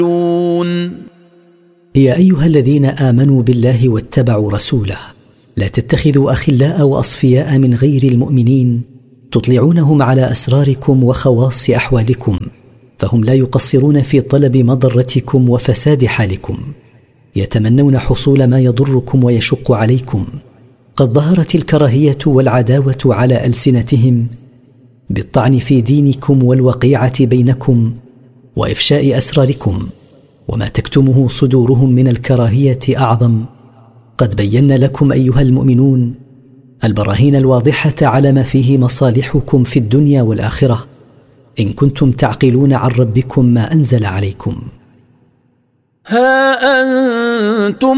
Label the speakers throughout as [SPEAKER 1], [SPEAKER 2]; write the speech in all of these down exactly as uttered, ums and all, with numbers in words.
[SPEAKER 1] يا أيها الذين آمنوا بالله واتبعوا رسوله لا تتخذوا أخلاء وأصفياء من غير المؤمنين تطلعونهم على أسراركم وخواص أحوالكم، فهم لا يقصرون في طلب مضرتكم وفساد حالكم، يتمنون حصول ما يضركم ويشق عليكم. قد ظهرت الكراهية والعداوة على ألسنتهم بالطعن في دينكم والوقيعة بينكم وإفشاء أسراركم، وما تكتمه صدورهم من الكراهية أعظم. قد بينا لكم أيها المؤمنون البراهين الواضحة على ما فيه مصالحكم في الدنيا والآخرة، إن كنتم تعقلون عن ربكم ما أنزل عليكم.
[SPEAKER 2] ها أنتم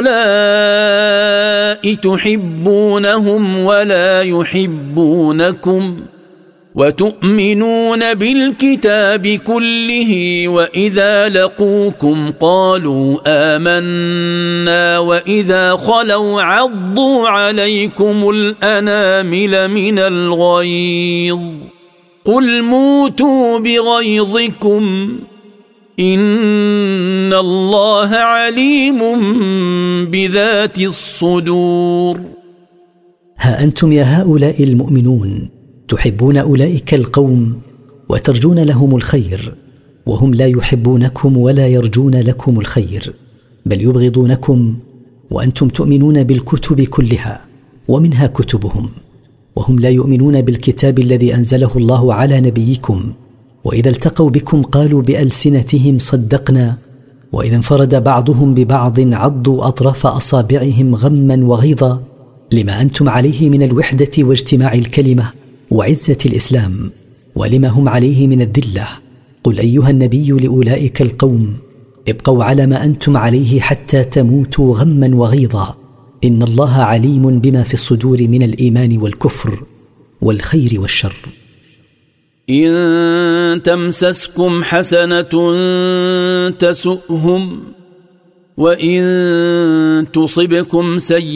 [SPEAKER 2] أولئك تحبونهم ولا يحبونكم، وتؤمنون بالكتاب كله، وإذا لقوكم قالوا آمنا، وإذا خلوا عضوا عليكم الأنامل من الغيظ، قل موتوا بغيظكم إن الله عليم بذات الصدور.
[SPEAKER 1] ها أنتم يا هؤلاء المؤمنون تحبون أولئك القوم وترجون لهم الخير، وهم لا يحبونكم ولا يرجون لكم الخير، بل يبغضونكم، وأنتم تؤمنون بالكتب كلها ومنها كتبهم، وهم لا يؤمنون بالكتاب الذي أنزله الله على نبيكم. وإذا التقوا بكم قالوا بألسنتهم صدقنا، وإذا انفرد بعضهم ببعض عضوا أطراف أصابعهم غما وغيظا لما أنتم عليه من الوحدة واجتماع الكلمة وعزة الإسلام، ولما هم عليه من الذلة. قل أيها النبي لأولئك القوم ابقوا على ما أنتم عليه حتى تموتوا غما وغيظا، إن الله عليم بما في الصدور من الإيمان والكفر والخير والشر.
[SPEAKER 2] إن تمسسكم حسنة تسؤهم، وإن تصبكم سيئة